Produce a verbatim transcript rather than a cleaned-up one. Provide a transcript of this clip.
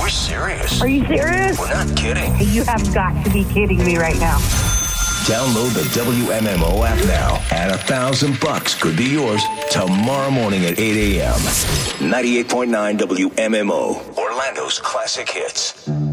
We're serious. Are you serious? We're not kidding. You have got to be kidding me right now. Download the W M M O app now, and a thousand bucks could be yours tomorrow morning at eight a.m. ninety-eight point nine W M M O, Orlando's classic hits.